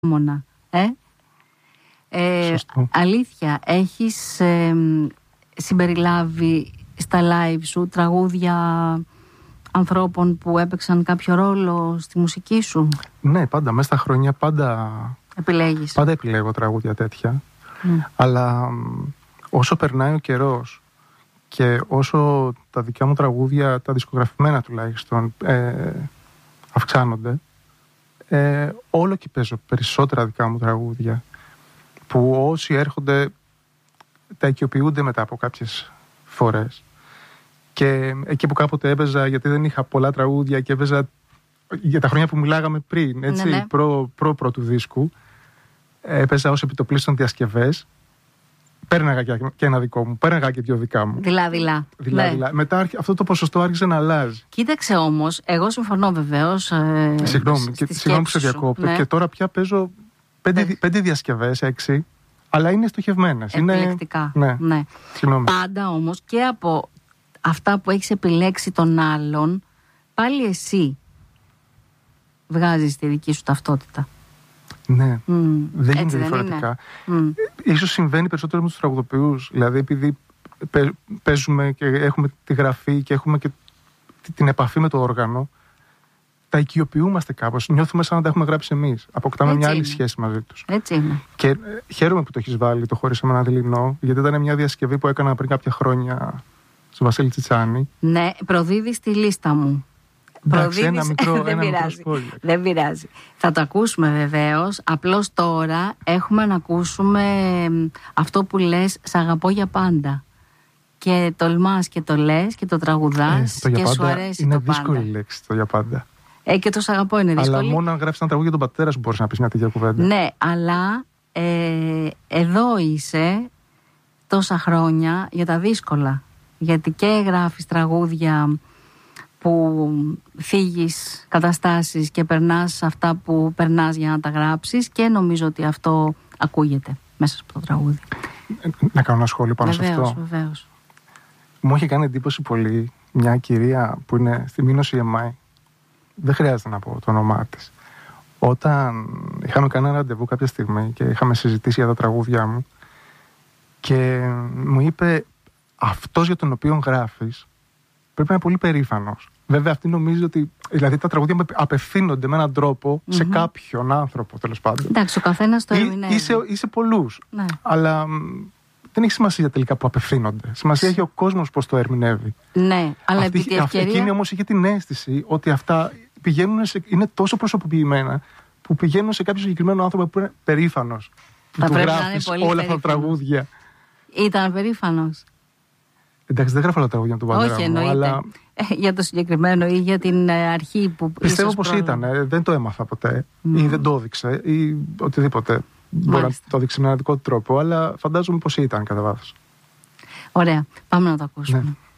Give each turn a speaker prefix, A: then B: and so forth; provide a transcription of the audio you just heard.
A: μόνα. Αλήθεια, έχεις συμπεριλάβει στα live σου τραγούδια ανθρώπων που έπαιξαν κάποιο ρόλο στη μουσική σου?
B: Ναι, πάντα, μέσα στα χρόνια πάντα
A: επιλέγεις.
B: Πάντα επιλέγω τραγούδια τέτοια. Αλλά όσο περνάει ο καιρός και όσο τα δικά μου τραγούδια, τα δισκογραφημένα τουλάχιστον, αυξάνονται, όλο και παίζω περισσότερα δικά μου τραγούδια, που όσοι έρχονται τα οικειοποιούνται μετά από κάποιες φορές. Και εκεί που κάποτε έπαιζα, γιατί δεν είχα πολλά τραγούδια και έπαιζα για τα χρόνια που μιλάγαμε πριν, έτσι,
A: ναι.
B: πρώτου δίσκου, έπαιζα ως επιτοπλίστων διασκευές. Πέρναγα και ένα δικό μου, πέρναγα και δύο δικά μου.
A: Δειλά.
B: Μετά αυτό το ποσοστό άρχισε να αλλάζει.
A: Κοίταξε όμως, εγώ συμφωνώ βεβαίως.
B: Συγγνώμη που σε διακόπτω. Ναι. Και τώρα πια παίζω 5 διασκευές, 6, αλλά είναι στοχευμένες.
A: Επιλεκτικά.
B: Ναι.
A: Πάντα όμως και από αυτά που έχεις επιλέξει των άλλων, πάλι εσύ βγάζεις τη δική σου ταυτότητα.
B: Ναι, δεν γίνεται διαφορετικά. Ίσως συμβαίνει περισσότερο με τους τραγουδοποιούς. Δηλαδή, επειδή παίζουμε και έχουμε τη γραφή και έχουμε και την επαφή με το όργανο, τα οικειοποιούμαστε κάπως. Νιώθουμε σαν να τα έχουμε γράψει εμείς. Αποκτάμε μια άλλη σχέση μαζί τους.
A: Έτσι είναι.
B: Και χαίρομαι που το έχεις βάλει, το χωρίς εμένα δειλινό, γιατί ήταν μια διασκευή που έκανα πριν κάποια χρόνια στο Βασίλη Τσιτσάνη.
A: Ναι, προδίδει στη λίστα μου.
B: Εντάξει, ένα μικρό
A: Δεν πειράζει. Θα το ακούσουμε βεβαίως. Απλώς τώρα έχουμε να ακούσουμε αυτό που λες «Σ' αγαπώ για πάντα». Και τολμάς και το λες και το τραγουδάς και σου αρέσει
B: είναι
A: το πάντα.
B: Είναι δύσκολη λέξη το «για πάντα».
A: Και το «Σ' αγαπώ» είναι δύσκολη.
B: Αλλά μόνο αν γράψεις ένα τραγούδι για τον πατέρα σου μπορείς να πεις μια τέτοια κουβέντα.
A: Ναι, αλλά εδώ είσαι τόσα χρόνια για τα δύσκολα. Γιατί και γράφεις τραγούδια που θίγεις καταστάσεις και περνάς αυτά που περνάς για να τα γράψεις, και νομίζω ότι αυτό ακούγεται μέσα από το τραγούδι.
B: Να κάνω ένα σχόλιο πάνω σε αυτό.
A: Βεβαίως.
B: Μου έχει κάνει εντύπωση πολύ μια κυρία που είναι στη Μήνος EMI. Δεν χρειάζεται να πω το όνομά της. Όταν είχαμε κάνει ένα ραντεβού κάποια στιγμή και είχαμε συζητήσει για τα τραγούδια μου, και μου είπε, αυτός για τον οποίο γράφεις πρέπει να είναι πολύ περήφανος. Βέβαια, αυτή νομίζει ότι, δηλαδή, τα τραγούδια απευθύνονται με έναν τρόπο σε κάποιον άνθρωπο, τέλος πάντων.
A: Εντάξει, ο καθένας το ερμηνεύει.
B: Είσαι πολλούς. Ναι. Αλλά δεν έχει σημασία τελικά που απευθύνονται. Σημασία έχει ο κόσμος πώς το ερμηνεύει.
A: Ναι, αλλά επί τη ευκαιρία.
B: Εκείνη όμως είχε την αίσθηση ότι αυτά είναι τόσο προσωποποιημένα που πηγαίνουν σε κάποιο συγκεκριμένο άνθρωπο που είναι περήφανος. Που του γράφεις όλα αυτά τα τραγούδια.
A: Ήταν περήφανος.
B: Εντάξει, δεν γράφω όλα τα τραγούδια του πατέρα μου.
A: Όχι, εννοείται.
B: Αλλά
A: για το συγκεκριμένο ή για την αρχή που
B: πιστεύω πως ήταν. Δεν το έμαθα ποτέ ή δεν το έδειξε ή οτιδήποτε. Μπορεί να το έδειξε με ένα δικό τρόπο, αλλά φαντάζομαι πως ήταν κατά βάθος.
A: Ωραία. Πάμε να το ακούσουμε. Ναι.